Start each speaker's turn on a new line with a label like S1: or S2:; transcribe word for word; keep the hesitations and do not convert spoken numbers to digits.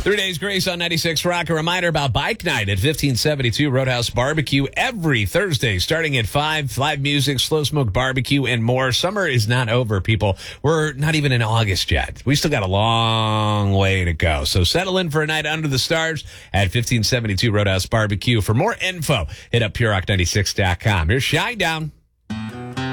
S1: Three Days Grace on ninety-six Rock. A reminder about Bike Night at fifteen seventy-two Roadhouse Barbecue every Thursday, starting at five. Live music, slow smoke barbecue, and more. Summer is not over, people. We're not even in August yet. We still got a long way to go. So settle in for a night under the stars at fifteen seventy-two Roadhouse Barbecue. For more info, hit up pure rock ninety-six dot com. Here's Shinedown.